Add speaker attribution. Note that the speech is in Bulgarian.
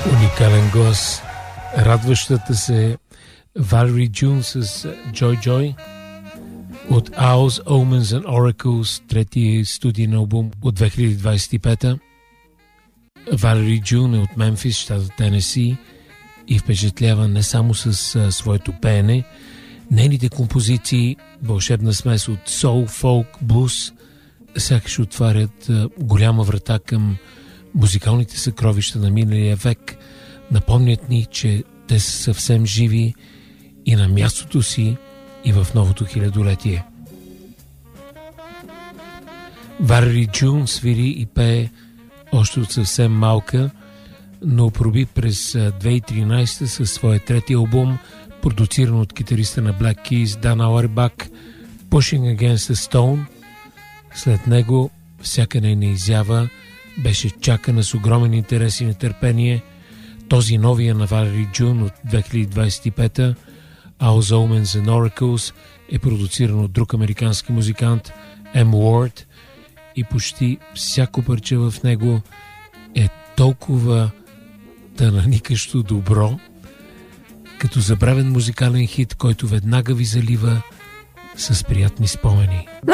Speaker 1: Уникален глас, радващата се Валери Джун с Joy Joy от Owls, Omens and Oracles, третия студиен албум от 2025. Валери Джун е от Мемфис, щата Тенеси, и впечатлява не само с своето пеене. Нейните композиции, вълшебна смес от соул, фолк, блуз, сякаш отварят голяма врата към музикалните съкровища на миналия век. Напомнят ни, че те са съвсем живи и на мястото си и в новото хилядолетие. Валери Джун свири и пее още от съвсем малка, но проби през 2013 със своя трети албум, продуциран от китариста на Black Keys Дан Ауербах, Pushing Against the Stone. След него всяка нейна изява беше чакана с огромен интерес и нетърпение. Този новия на Валери Джун от 2025, Owls, Omens and Oracles, е продуциран от друг американски музикант, М. Уорд, и почти всяко парче в него е толкова тананикащо добро, като забравен музикален хит, който веднага ви залива с приятни спомени.